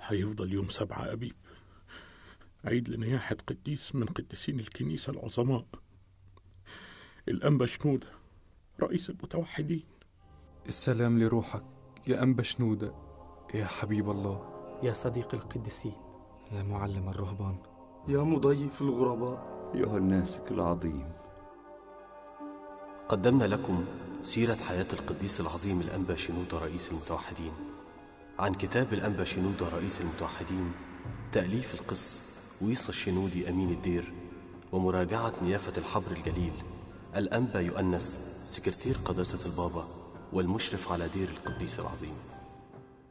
هيفضل يوم 7 أبيب عيد لنياحة قديس من قديسين الكنيسة العظماء، الأنبا شنودة رئيس المتوحدين. السلام لروحك يا أنبا شنودة، يا حبيب الله، يا صديق القديسين، يا معلم الرهبان، يا مضيف الغرباء، أيها الناسك العظيم. قدمنا لكم سيرة حياة القديس العظيم الأنبا شنودة رئيس المتوحدين، عن كتاب الأنبا شنودة رئيس المتوحدين، تأليف القس ويصى الشنودي أمين الدير، ومراجعة نيافة الحبر الجليل الأنبا يؤنس سكرتير قداسة البابا والمشرف على دير القديس العظيم.